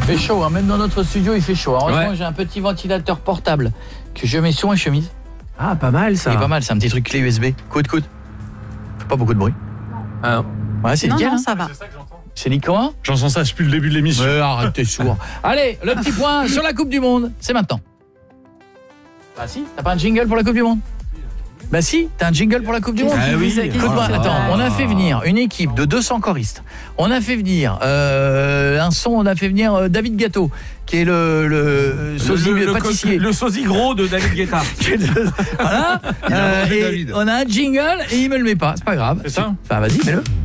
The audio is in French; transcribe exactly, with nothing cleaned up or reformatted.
Il fait chaud, hein. Même dans notre studio, il fait chaud. Alors, Ouais. moi, j'ai un petit ventilateur portable que je mets sur ma chemise. Ah, pas mal ça. C'est pas mal, c'est un petit truc clé U S B. Coude, coude. Fait pas beaucoup de bruit. Ah, Ouais, c'est Non, nickel. non, hein. ça va. C'est nickel, hein. J'entends ça depuis le début de l'émission. Ouais, arrête, t'es sourd. Allez, le petit point sur la Coupe du Monde, c'est maintenant. Bah si, t'as pas un jingle pour la Coupe du Monde? Bah si, t'as un jingle pour la Coupe du Monde. Ah oui. Écoute-moi, Ah, attends, ouais. on a fait venir une équipe de deux cents choristes. On a fait venir euh, un son, on a fait venir euh, David Gâteau, qui est le, le sosie le, le, pâtissier. le, le sosie gros de David Guetta. Voilà. Il a Euh, mangé et David. on a un jingle et il me le met pas, c'est pas grave. C'est ça ? Enfin, vas-y, mets-le.